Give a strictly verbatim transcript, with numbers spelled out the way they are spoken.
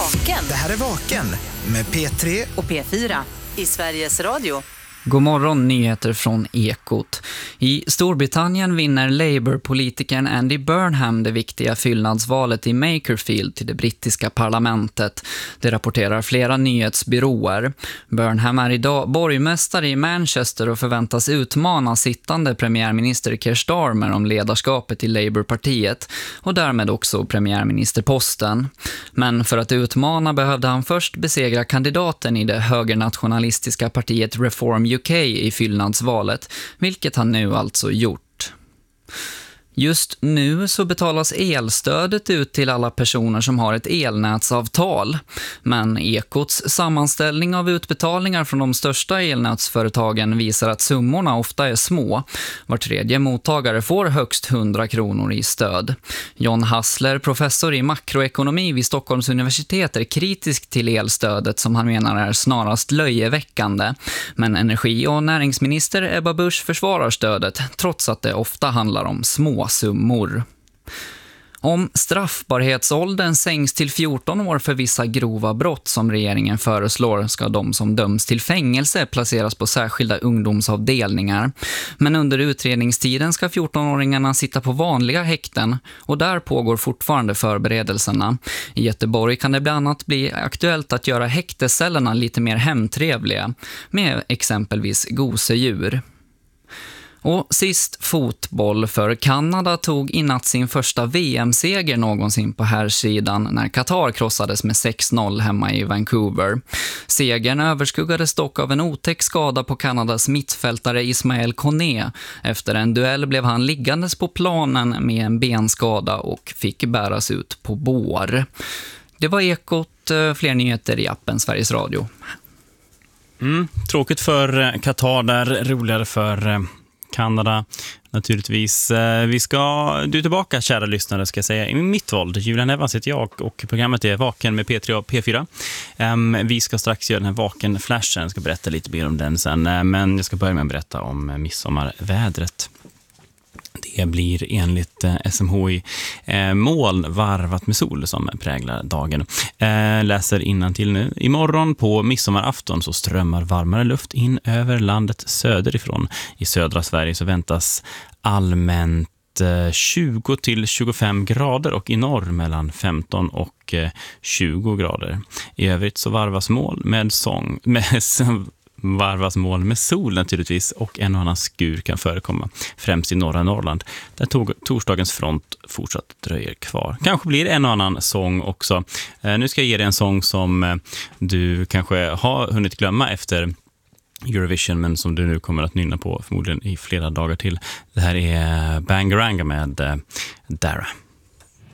Vaken. Det här är Vaken med P tre och P fyra i Sveriges Radio. God morgon, nyheter från Ekot. I Storbritannien vinner Labour-politikern Andy Burnham det viktiga fyllnadsvalet i Makerfield till det brittiska parlamentet. Det rapporterar flera nyhetsbyråer. Burnham är idag borgmästare i Manchester och förväntas utmana sittande premiärminister Keir Starmer om ledarskapet i Labour-partiet och därmed också premiärministerposten. Men för att utmana behövde han först besegra kandidaten i det högernationalistiska partiet Reform U K i fyllnadsvalet, vilket han nu alltså gjort. Just nu så betalas elstödet ut till alla personer som har ett elnätsavtal. Men Ekots sammanställning av utbetalningar från de största elnätsföretagen visar att summorna ofta är små. Var tredje mottagare får högst hundra kronor i stöd. John Hassler, professor i makroekonomi vid Stockholms universitet, är kritisk till elstödet som han menar är snarast löjeväckande. Men energi- och näringsminister Ebba Busch försvarar stödet trots att det ofta handlar om små summor. Om straffbarhetsåldern sänks till fjorton år för vissa grova brott som regeringen föreslår ska de som döms till fängelse placeras på särskilda ungdomsavdelningar. Men under utredningstiden ska fjortonåringarna sitta på vanliga häkten och där pågår fortfarande förberedelserna. I Göteborg kan det bland annat bli aktuellt att göra häktescellerna lite mer hemtrevliga med exempelvis gosedjur. Och sist fotboll, för Kanada tog inatt sin första V M-seger någonsin på herrsidan när Qatar krossades med sex noll hemma i Vancouver. Segern överskuggades dock av en otäck skada på Kanadas mittfältare Ismael Koné. Efter en duell blev han liggandes på planen med en benskada och fick bäras ut på bår. Det var Ekot, fler nyheter i appen Sveriges Radio. Mm, tråkigt för Qatar där, roligare för Kanada naturligtvis. Vi ska, du är tillbaka kära lyssnare ska jag säga, i mitt våld. Julian Evans heter jag och programmet är Vaken med P tre och P fyra. Um, vi ska strax göra den här Vaken-flashen, jag ska berätta lite mer om den sen, men jag ska börja med att berätta om midsommarvädret. Det blir enligt eh, S M H I eh, moln varvat med sol som präglar dagen. Eh, läser innantill nu. Imorgon på midsommarafton så strömmar varmare luft in över landet söderifrån. I södra Sverige så väntas allmänt eh, tjugo till tjugofem grader och i norr mellan femton och eh, tjugo grader. I övrigt så varvas moln med sång med varvas moln med sol naturligtvis och en och annan skur kan förekomma, främst i norra Norrland där tog, torsdagens front fortsatt dröjer kvar. Kanske blir det en och annan sång också. Eh, nu ska jag ge dig en sång som eh, du kanske har hunnit glömma efter Eurovision, men som du nu kommer att nynna på förmodligen i flera dagar till. Det här är Bangaranga med eh, Dara.